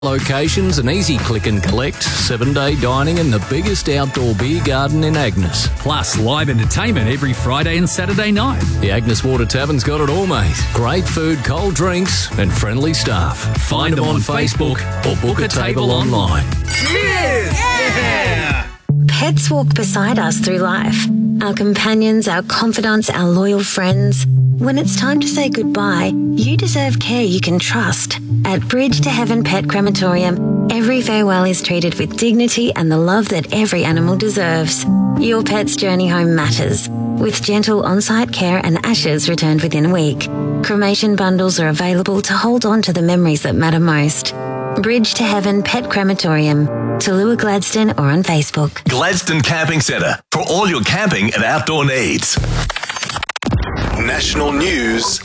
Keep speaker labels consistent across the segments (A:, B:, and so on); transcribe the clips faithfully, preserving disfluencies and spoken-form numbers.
A: Locations, an easy click and collect, seven-day dining and the biggest outdoor beer garden in Agnes.
B: Plus live entertainment every Friday and Saturday night.
A: The Agnes Water Tavern's got it all, mate. Great food, cold drinks and friendly staff. Find, Find them on, on Facebook, Facebook or book a table online.
C: Cheers! Yeah!
D: Pets walk beside us through life. Our companions, our confidants, our loyal friends. When it's time to say goodbye, you deserve care you can trust. At Bridge to Heaven Pet Crematorium, every farewell is treated with dignity and the love that every animal deserves. Your pet's journey home matters, with gentle on-site care and ashes returned within a week. Cremation bundles are available to hold on to the memories that matter most. Bridge to Heaven Pet Crematorium, Tallulah Gladstone or on Facebook.
E: Gladstone Camping Centre, for all your camping and outdoor needs. National News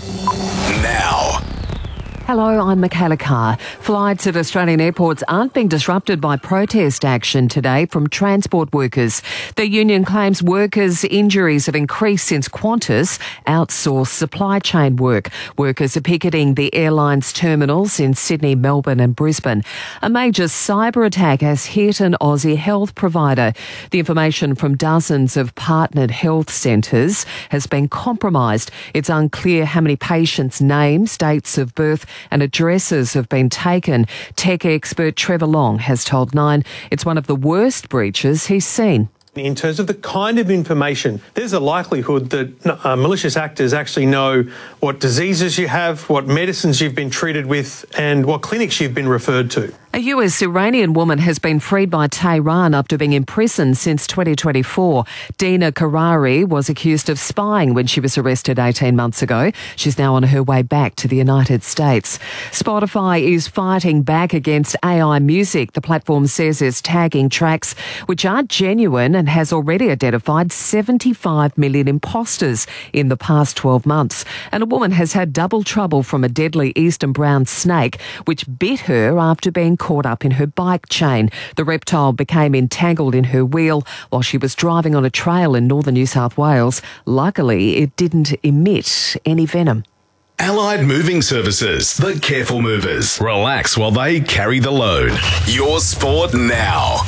E: now.
F: Hello, I'm Michaela Carr. Flights at Australian airports aren't being disrupted by protest action today from transport workers. The union claims workers' injuries have increased since Qantas outsourced supply chain work. Workers are picketing the airline's terminals in Sydney, Melbourne and Brisbane. A major cyber attack has hit an Aussie health provider. The information from dozens of partnered health centres has been compromised. It's unclear how many patients' names, dates of birth and addresses have been taken. Tech expert Trevor Long has told Nine it's one of the worst breaches he's seen.
G: In terms of the kind of information, there's a likelihood that uh, malicious actors actually know what diseases you have, what medicines you've been treated with, and what clinics you've been referred to.
F: A U S Iranian woman has been freed by Tehran after being imprisoned since twenty twenty-four. Dina Karari was accused of spying when she was arrested eighteen months ago. She's now on her way back to the United States. Spotify is fighting back against A I music. The platform says it's tagging tracks which aren't genuine and has already identified seventy-five million imposters in the past twelve months. And a woman has had double trouble from a deadly eastern brown snake which bit her after being caught up in her bike chain. The reptile became entangled in her wheel while she was driving on a trail in northern New South Wales. Luckily, it didn't emit any venom.
E: Allied Moving Services, the careful movers. Relax while they carry the load. Your sport now.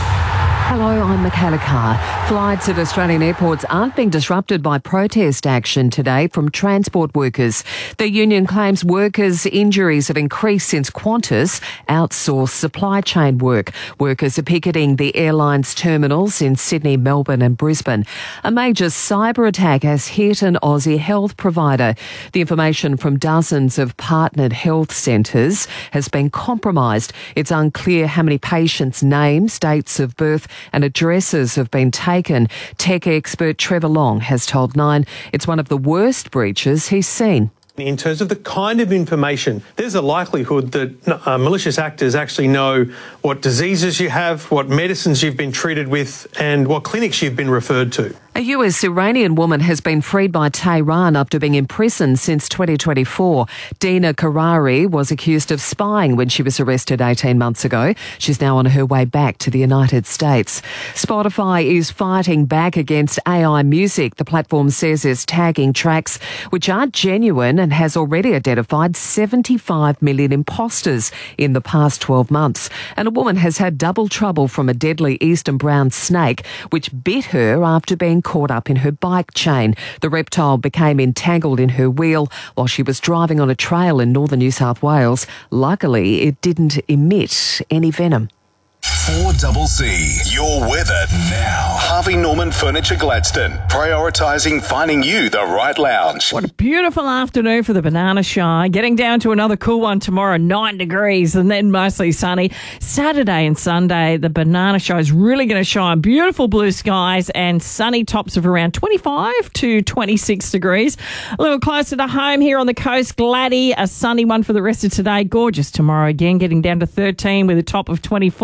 F: Hello, I'm Michaela Carr. Flights at Australian airports aren't being disrupted by protest action today from transport workers. The union claims workers' injuries have increased since Qantas outsourced supply chain work. Workers are picketing the airline's terminals in Sydney, Melbourne and Brisbane. A major cyber attack has hit an Aussie health provider. The information from dozens of partnered health centres has been compromised. It's unclear how many patients' names, dates of birth and addresses have been taken. Tech expert Trevor Long has told Nine it's one of the worst breaches he's seen.
G: In terms of the kind of information, there's a likelihood that uh, malicious actors actually know what diseases you have, what medicines you've been treated with, and what clinics you've been referred to.
F: A U S Iranian woman has been freed by Tehran after being imprisoned since twenty twenty-four. Dina Karari was accused of spying when she was arrested eighteen months ago. She's now on her way back to the United States. Spotify is fighting back against A I music. The platform says it's tagging tracks which aren't genuine and has already identified seventy-five million imposters in the past twelve months. And a woman has had double trouble from a deadly eastern brown snake which bit her after being caught up in her bike chain. The reptile became entangled in her wheel while she was driving on a trail in northern New South Wales. Luckily, it didn't emit any venom.
E: four C C, your weather now. Harvey Norman Furniture Gladstone, prioritising finding you the right lounge.
C: What a beautiful afternoon for the Banana Shy. Getting down to another cool one tomorrow, nine degrees, and then mostly sunny. Saturday and Sunday, the Banana Shy is really going to shine. Beautiful blue skies and sunny tops of around twenty-five to twenty-six degrees. A little closer to home here on the coast, Gladdy, a sunny one for the rest of today. Gorgeous tomorrow again, getting down to thirteen with a top of twenty-four.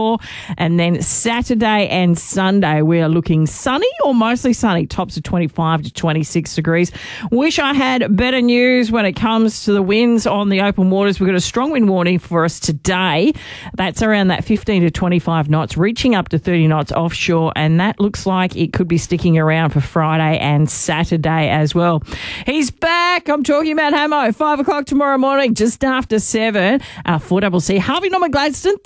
C: And then Saturday and Sunday, we are looking sunny or mostly sunny, tops of twenty-five to twenty-six degrees. Wish I had better news when it comes to the winds on the open waters. We've got a strong wind warning for us today. That's around that fifteen to twenty-five knots, reaching up to thirty knots offshore, and that looks like it could be sticking around for Friday and Saturday as well. He's back. I'm talking about Hamo. Five o'clock tomorrow morning, just after seven. Uh, four double C. Harvey Norman Gladstone.